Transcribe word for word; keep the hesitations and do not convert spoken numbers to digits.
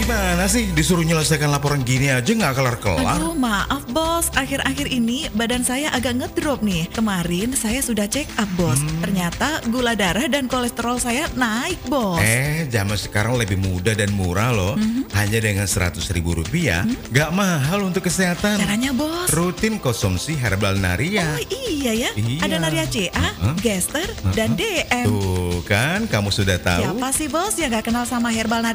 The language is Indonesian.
gimana sih? Disuruh nyelesaikan laporan gini aja nggak kelar-kelar? Aduh, maaf bos, akhir-akhir ini badan saya agak ngedrop nih. Kemarin saya sudah check up bos, Hmm. ternyata gula darah dan kolesterol saya naik bos. Eh, zaman sekarang lebih mudah dan murah loh. Hanya dengan seratus ribu rupiah, nggak mahal untuk kesehatan. Caranya bos? Rutin konsumsi herbal Naria. Oh iya ya, Iya. ada Naria C A, Heeh. Gester, dan D M. Tuh kan, kamu sudah tahu. Siapa sih bos yang gak kenal sama herbal Naria?